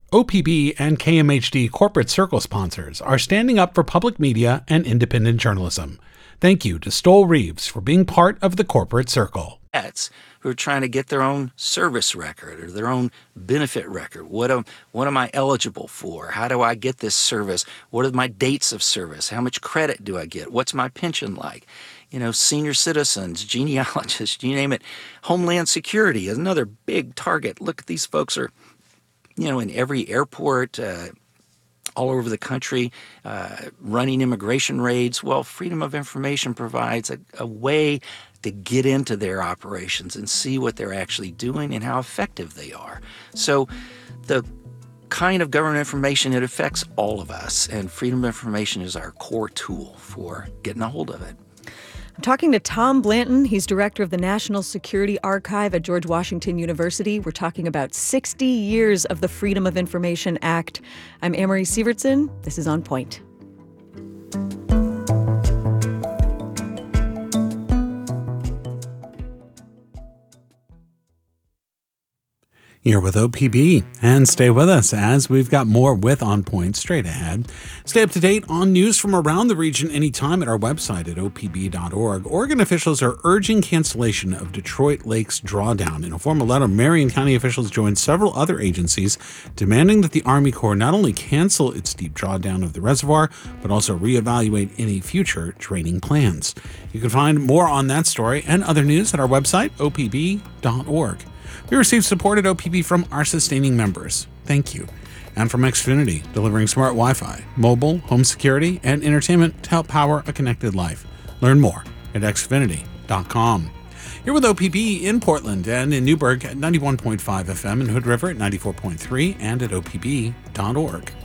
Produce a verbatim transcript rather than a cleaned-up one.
O P B and K M H D Corporate Circle sponsors are standing up for public media and independent journalism. Thank you to Stoll Reeves for being part of the Corporate Circle. Who are trying to get their own service record or their own benefit record. What am, what am I eligible for? How do I get this service? What are my dates of service? How much credit do I get? What's my pension like? You know, senior citizens, genealogists, you name it. Homeland Security is another big target. Look, these folks are, you know, in every airport, uh, all over the country, uh, running immigration raids. Well, Freedom of Information provides a, a way to get into their operations and see what they're actually doing and how effective they are. So the kind of government information, it affects all of us, and Freedom of Information is our core tool for getting a hold of it. I'm talking to Tom Blanton. He's director of the National Security Archive at George Washington University. We're talking about sixty years of the Freedom of Information Act. I'm Amory Sievertson. This is On Point. You're with O P B, and stay with us as we've got more with On Point straight ahead. Stay up to date on news from around the region anytime at our website at O P B dot org. Oregon officials are urging cancellation of Detroit Lake's drawdown. In a formal letter, Marion County officials joined several other agencies demanding that the Army Corps not only cancel its deep drawdown of the reservoir, but also reevaluate any future training plans. You can find more on that story and other news at our website, O P B dot org. We receive support at O P B from our sustaining members. Thank you. And from Xfinity, delivering smart Wi-Fi, mobile, home security, and entertainment to help power a connected life. Learn more at Xfinity dot com. Here with O P B in Portland and in Newburgh at ninety-one point five F M, in Hood River at ninety-four point three, and at O P B dot org.